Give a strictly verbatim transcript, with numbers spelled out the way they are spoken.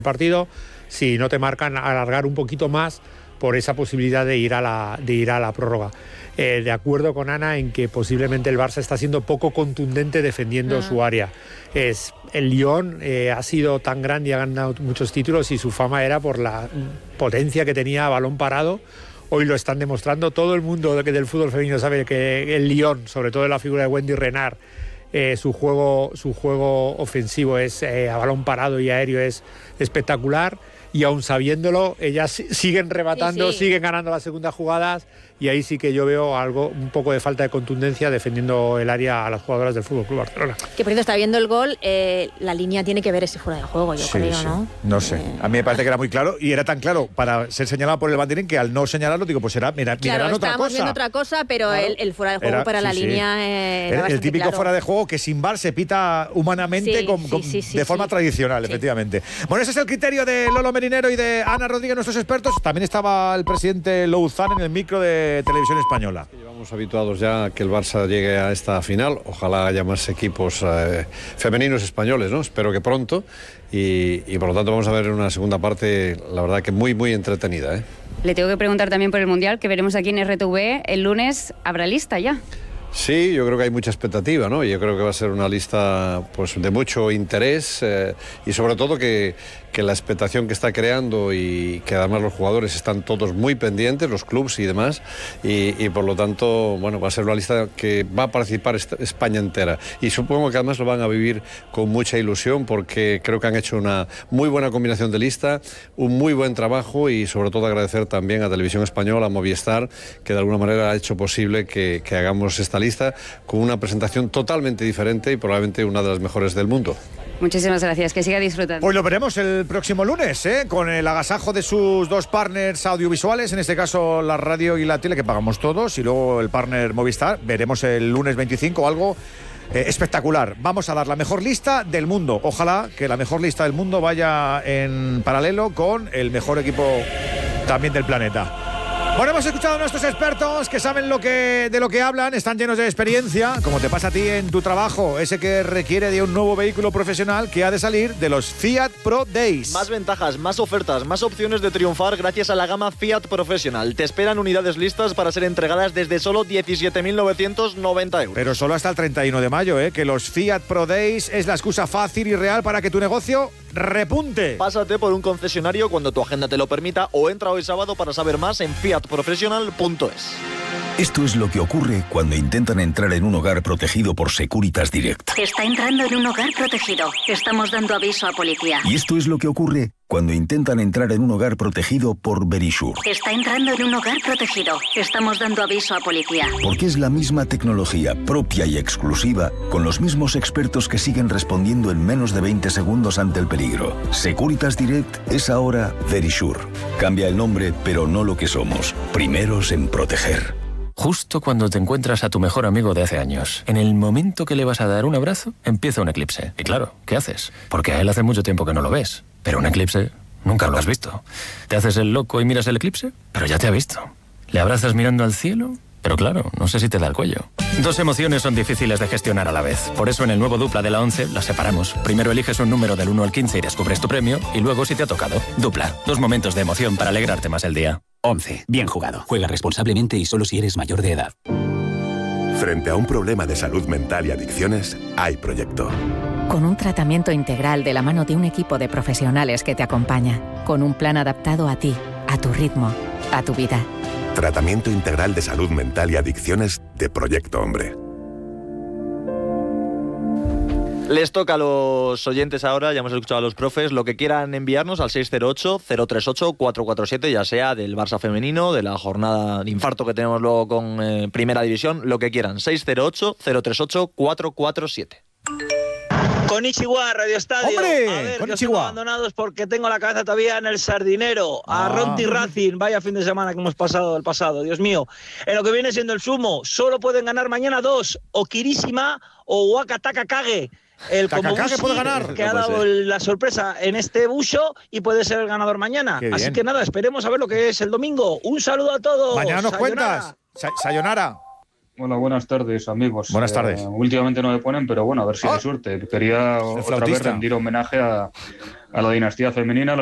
partido, si no te marcan, alargar un poquito más por esa posibilidad de ir a la, de ir a la prórroga. Eh, de acuerdo con Ana en que posiblemente el Barça está siendo poco contundente defendiendo uh-huh. su área. Es, el Lyon eh, ha sido tan grande y ha ganado muchos títulos y su fama era por la potencia que tenía a balón parado. Hoy lo están demostrando. Todo el mundo del fútbol femenino sabe que el Lyon, sobre todo en la figura de Wendy Renard, eh, su juego, su juego ofensivo es eh, a balón parado y aéreo es espectacular. Y aún sabiéndolo, ellas siguen rematando, sí, sí. siguen ganando las segundas jugadas, y ahí sí que yo veo algo, un poco de falta de contundencia defendiendo el área a las jugadoras del F C Barcelona. Que por cierto, está viendo el gol, eh, la línea tiene que ver ese fuera de juego, yo sí, creo, sí. ¿no? No sé, eh... a mí me parece que era muy claro, y era tan claro para ser señalado por el banderín que al no señalarlo, digo, pues será, mira, claro, mirarán otra cosa. Estábamos viendo otra cosa, pero claro. el, el fuera de juego era, para sí, la sí. línea eh, era el, el típico claro. fuera de juego que sin V A R se pita humanamente sí, con, sí, con, sí, sí, de forma sí. tradicional, sí. efectivamente. Bueno, ese es el criterio de Lolo Merinero y de Ana Rodríguez, nuestros expertos. También estaba el presidente Louzán en el micro de Televisión Española. Llevamos habituados ya a que el Barça llegue a esta final. Ojalá haya más equipos eh, femeninos españoles, ¿no? Espero que pronto. Y, y por lo tanto vamos a ver una segunda parte, la verdad que muy, muy entretenida, ¿eh? Le tengo que preguntar también por el Mundial, que veremos aquí en R T V. El lunes habrá lista ya. Sí, yo creo que hay mucha expectativa, ¿no? Yo creo que va a ser una lista pues, de mucho interés eh, y sobre todo que, que la expectación que está creando y que además los jugadores están todos muy pendientes, los clubes y demás, y, y por lo tanto, bueno, va a ser una lista que va a participar España entera. Y supongo que además lo van a vivir con mucha ilusión porque creo que han hecho una muy buena combinación de lista, un muy buen trabajo y sobre todo agradecer también a Televisión Española, a Movistar, que de alguna manera ha hecho posible que, que hagamos esta lista con una presentación totalmente diferente y probablemente una de las mejores del mundo. Muchísimas gracias, que siga disfrutando. Pues lo veremos el próximo lunes, ¿eh? Con el agasajo de sus dos partners audiovisuales, en este caso la radio y la tele, que pagamos todos, y luego el partner Movistar. Veremos el lunes veinticinco algo eh, espectacular. Vamos a dar la mejor lista del mundo. Ojalá que la mejor lista del mundo vaya en paralelo con el mejor equipo también del planeta. Bueno, hemos escuchado a nuestros expertos que saben lo que, de lo que hablan, están llenos de experiencia, como te pasa a ti en tu trabajo, ese que requiere de un nuevo vehículo profesional que ha de salir de los Fiat Pro Days. Más ventajas, más ofertas, más opciones de triunfar gracias a la gama Fiat Professional. Te esperan unidades listas para ser entregadas desde solo diecisiete mil novecientos noventa euros. Pero solo hasta el treinta y uno de mayo, ¿eh? Que los Fiat Pro Days es la excusa fácil y real para que tu negocio repunte. Pásate por un concesionario cuando tu agenda te lo permita o entra hoy sábado para saber más en fiat professional punto es. Esto es lo que ocurre cuando intentan entrar en un hogar protegido por Securitas Direct. Está entrando en un hogar protegido. Estamos dando aviso a policía. Y esto es lo que ocurre cuando intentan entrar en un hogar protegido por Verisure. Está entrando en un hogar protegido. Estamos dando aviso a policía. Porque es la misma tecnología propia y exclusiva, con los mismos expertos que siguen respondiendo en menos de veinte segundos ante el peligro. Securitas Direct es ahora Verisure. Cambia el nombre, pero no lo que somos. Primeros en proteger. Justo cuando te encuentras a tu mejor amigo de hace años, en el momento que le vas a dar un abrazo, empieza un eclipse. Y claro, ¿qué haces? Porque a él hace mucho tiempo que no lo ves. Pero un eclipse nunca lo has visto. ¿Te haces el loco y miras el eclipse? Pero ya te ha visto. ¿Le abrazas mirando al cielo? Pero claro, no sé si te da el cuello. Dos emociones son difíciles de gestionar a la vez. Por eso en el nuevo Dupla de la once las separamos. Primero eliges un número del uno al quince y descubres tu premio, y luego si te ha tocado. Dupla, dos momentos de emoción para alegrarte más el día. once. Bien jugado. Juega responsablemente y solo si eres mayor de edad. Frente a un problema de salud mental y adicciones, hay proyecto. Con un tratamiento integral de la mano de un equipo de profesionales que te acompaña. Con un plan adaptado a ti, a tu ritmo, a tu vida. Tratamiento integral de salud mental y adicciones de Proyecto Hombre. Les toca a los oyentes ahora, ya hemos escuchado a los profes, lo que quieran enviarnos al seis cero ocho, cero tres ocho, cuatro cuatro siete, ya sea del Barça femenino, de la jornada de infarto que tenemos luego con eh, Primera División, lo que quieran, seis cero ocho, cero tres ocho, cuatro cuatro siete. Konnichiwa, Radio Estadio. ¡Hombre! A ver, Konnichiwa. que os tengo abandonados porque tengo la cabeza todavía en el sardinero. A ah. Ronti Racing, vaya fin de semana que hemos pasado el pasado, Dios mío. En lo que viene siendo el sumo, solo pueden ganar mañana dos, o Kirishima o Wakataka Kage. El Takakage puede ganar. Que ha dado la sorpresa en este bucho y puede ser el ganador mañana. Así que nada, esperemos a ver lo que es el domingo. Un saludo a todos. Mañana nos Sayonara. cuentas. Sa- sayonara. Hola, buenas tardes, amigos. Buenas tardes. Eh, últimamente no me ponen, pero bueno, a ver si Ah. hay suerte. Quería otra vez flautista. rendir homenaje a, a la dinastía femenina.